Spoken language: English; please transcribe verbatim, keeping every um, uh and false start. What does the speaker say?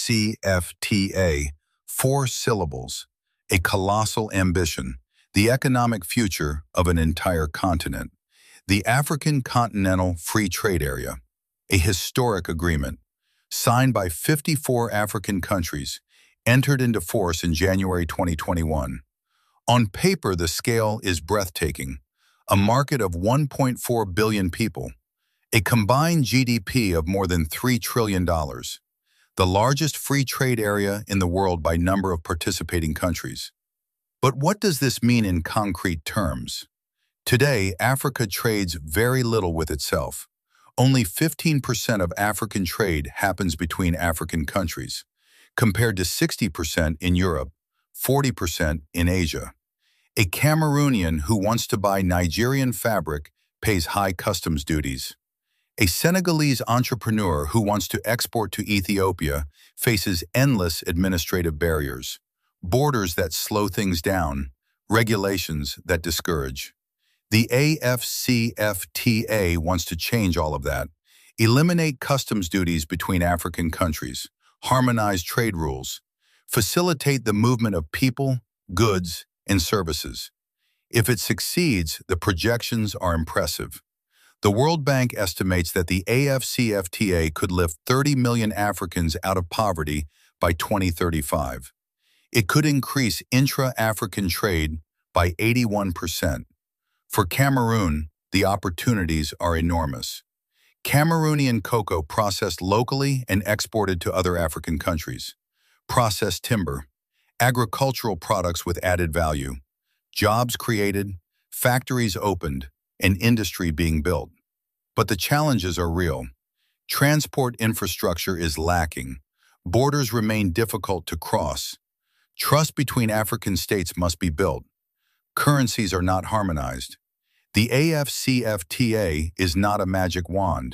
C F T A, four syllables, a colossal ambition, the economic future of an entire continent. The African Continental Free Trade Area, a historic agreement, signed by fifty-four African countries, entered into force in January twenty twenty-one. On paper, the scale is breathtaking, a market of one point four billion people, a combined G D P of more than three trillion dollars, the largest free trade area in the world by number of participating countries. But what does this mean in concrete terms? Today, Africa trades very little with itself. Only fifteen percent of African trade happens between African countries, compared to sixty percent in Europe, forty percent in Asia. A Cameroonian who wants to buy Nigerian fabric pays high customs duties. A Senegalese entrepreneur who wants to export to Ethiopia faces endless administrative barriers, borders that slow things down, regulations that discourage. The A F C F T A wants to change all of that, eliminate customs duties between African countries, harmonize trade rules, facilitate the movement of people, goods, and services. If it succeeds, the projections are impressive. The World Bank estimates that the A F C F T A could lift thirty million Africans out of poverty by twenty thirty-five. It could increase intra-African trade by eighty-one percent. For Cameroon, the opportunities are enormous. Cameroonian cocoa processed locally and exported to other African countries. Processed timber, agricultural products with added value, jobs created, factories opened, and industry being built. But the challenges are real. Transport infrastructure is lacking. Borders remain difficult to cross. Trust between African states must be built. Currencies are not harmonized. The A F C F T A is not a magic wand.